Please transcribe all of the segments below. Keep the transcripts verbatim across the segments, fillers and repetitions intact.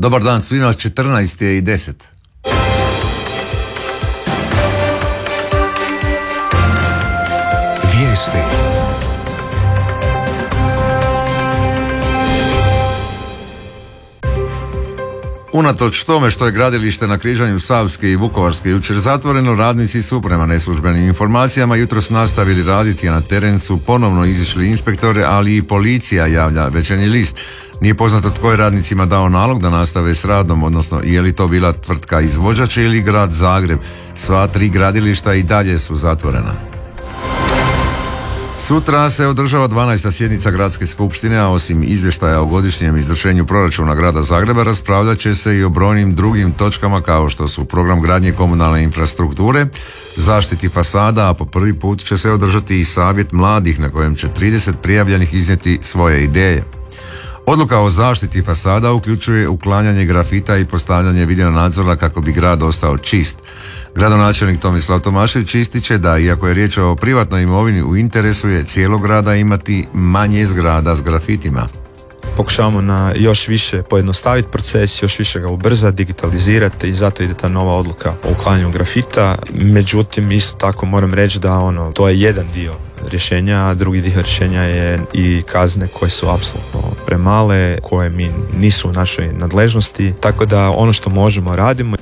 Dobar dan svima, četrnaest je i deset. Vijesti. Unatoč tome što je gradilište na križanju Savske i Vukovarske jučer zatvoreno, radnici su prema neslužbenim informacijama jutros nastavili raditi, a na teren su ponovno izišli inspektore, ali i policija, javlja Večernji list. Nije poznato tko je radnicima dao nalog da nastave s radom, odnosno je li to bila tvrtka izvođač ili grad Zagreb. Sva tri gradilišta i dalje su zatvorena. Sutra se održava dvanaesta sjednica Gradske skupštine, a osim izvještaja o godišnjem izvršenju proračuna grada Zagreba raspravljat će se i o brojnim drugim točkama kao što su program gradnje komunalne infrastrukture, zaštiti fasada, a po prvi put će se održati i savjet mladih na kojem će trideset prijavljenih iznijeti svoje ideje. Odluka o zaštiti fasada uključuje uklanjanje grafita i postavljanje video nadzora kako bi grad ostao čist. Gradonačelnik Tomislav Tomašević ističe da iako je riječ o privatnoj imovini, u interesu je cijelog grada imati manje zgrada s grafitima. Pokušavamo na još više pojednostaviti proces, još više ga ubrzati, digitalizirati i zato ide ta nova odluka o uklanjanju grafita. Međutim, isto tako moram reći da ono, to je jedan dio rješenja, a drugi dio rješenja je i kazne koje su apsolutno premale, koje mi nisu u našoj nadležnosti, tako da ono što možemo radimo.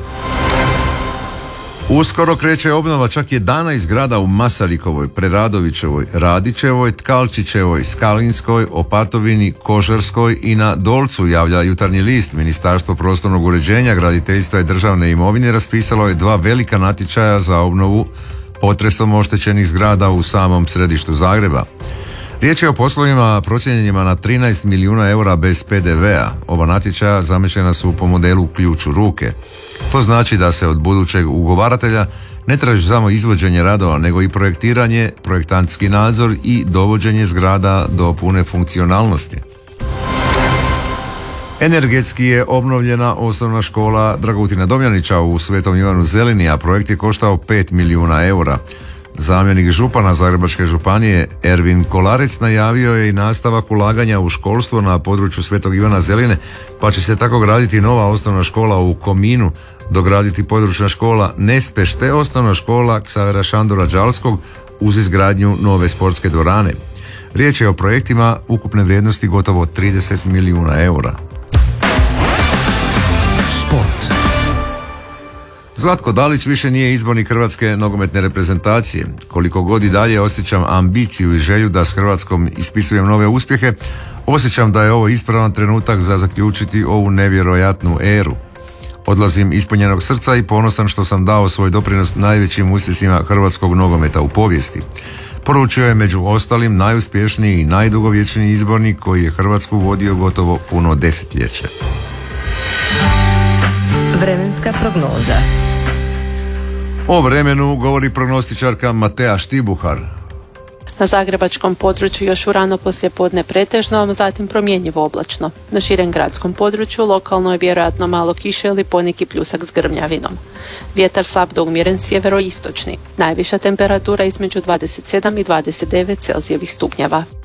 Uskoro kreće obnova čak jedanaest zgrada u Masarikovoj, Preradovićevoj, Radićevoj, Tkalčićevoj, Skalinskoj, Opatovini, Kožarskoj i na Dolcu, javlja Jutarnji list. Ministarstvo prostornog uređenja, graditeljstva i državne imovine raspisalo je dva velika natječaja za obnovu potresom oštećenih zgrada u samom središtu Zagreba. Riječ je o poslovima procijenjenima na trinaest milijuna eura bez pe de vea. Oba natječaja zamišljena su po modelu ključ u ruke. To znači da se od budućeg ugovaratelja ne traži samo izvođenje radova, nego i projektiranje, projektantski nadzor i dovođenje zgrada do pune funkcionalnosti. Energetski je obnovljena osnovna škola Dragutina Domjanića u Svetom Ivanu Zelini, a projekt je koštao pet milijuna eura. Zamjenik župana Zagrebačke županije Ervin Kolarec najavio je i nastavak ulaganja u školstvo na području Svetog Ivana Zeline, pa će se tako graditi nova osnovna škola u Kominu, dograditi područna škola Nespeš te osnovna škola Ksavera Šandora Đalskog uz izgradnju nove sportske dvorane. Riječ je o projektima ukupne vrijednosti gotovo trideset milijuna eura. Sport. Zlatko Dalić više nije izbornik hrvatske nogometne reprezentacije. Koliko god i dalje osjećam ambiciju i želju da s Hrvatskom ispisujem nove uspjehe, osjećam da je ovo ispravan trenutak za zaključiti ovu nevjerojatnu eru. Odlazim ispunjenog srca i ponosan što sam dao svoj doprinos najvećim uspjesima hrvatskog nogometa u povijesti. Poručio je među ostalim najuspješniji i najdugovječniji izbornik koji je Hrvatsku vodio gotovo puno desetljeće. Vremenska prognoza. O vremenu govori prognostičarka Matea Štibuhar. Na zagrebačkom području još u rano poslijepodne pretežno, zatim promjenjivo oblačno. Na širem gradskom području lokalno je vjerojatno malo kiše ili poneki pljusak s grmljavinom. Vjetar slab do umjeren sjeveroistočni. Najviša temperatura između dvadeset sedam i dvadeset devet Celzijevih stupnjeva.